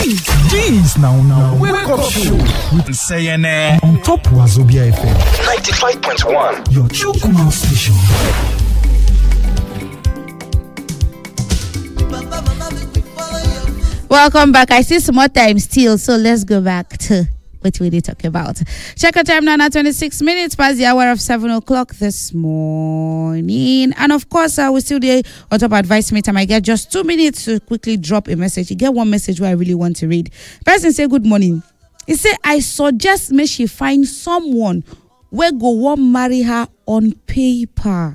Jeez, now. Wake up show with CNN on top Wazobia FM 95.1. Your Chukumal station. Welcome back. I see some more time still, so let's go back to what we did talk about. Check our time now, 26 minutes past the hour of 7 o'clock this morning. And of course, I will still there on top advice me time. I get just 2 minutes to quickly drop a message. You get one message where I really want to read. Person say good morning. He say, I suggest me she find someone where go want marry her on paper.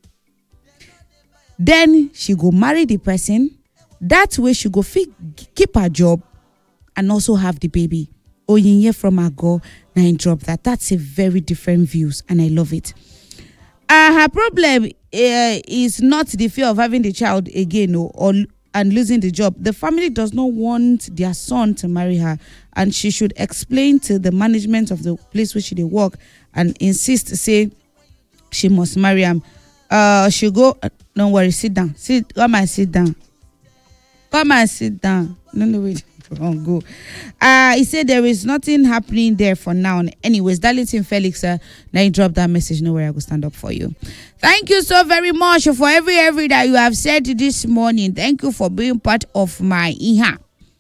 Then she go marry the person. That way she go keep her job and also have the baby. Oyinye from Ago, 9 drop that. That's a very different views and I love it. Her problem is not the fear of having the child again and losing the job. The family does not want their son to marry her, and she should explain to the management of the place where she they work and insist say she must marry him. She go, don't worry, sit down. Come and sit down. Come and sit down. No, wait. Go. He said there is nothing happening there for now. Anyways, Darlington Felix, now you drop that message. Know where I go stand up for you. Thank you so very much for every that you have said this morning. Thank you for being part of my iha.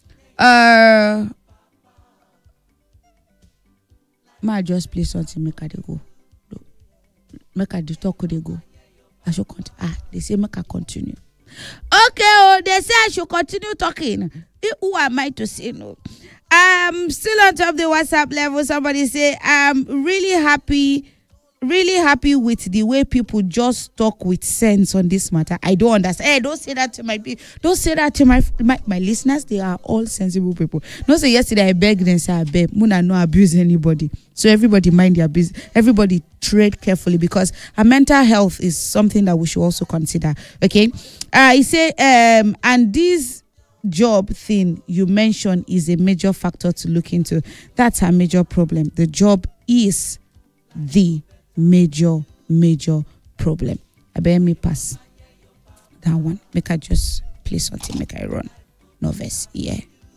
Ma just play something. Make her go. Make her talk. They go. I should continue. They say make her continue. Okay, they say I should continue talking. Who am I to say no? Still on top of the WhatsApp level, somebody say, I'm really happy with the way people just talk with sense on this matter. I don't understand. Hey, don't say that to my people. Don't say that to my listeners. They are all sensible people. No, say yesterday I begged and said, I beg, Muna no abuse anybody. So everybody mind their business. Everybody tread carefully because our mental health is something that we should also consider. Okay. He say, and this job thing you mentioned is a major factor to look into. That's a major problem. The job is the major problem. I better me pass that one. Make I just play something. Make I run. No verse. Yeah.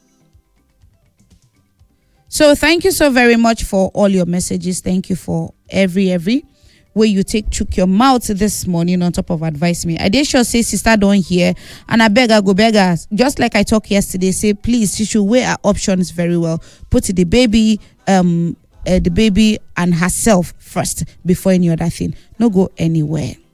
So thank you so very much for all your messages. Thank you for every way you took your mouth this morning on top of advice me. I did sure say sister don't hear, and I go beg her. Just like I talked yesterday, say please, she should weigh her options very well. Put the baby and herself first before any other thing. No go anywhere.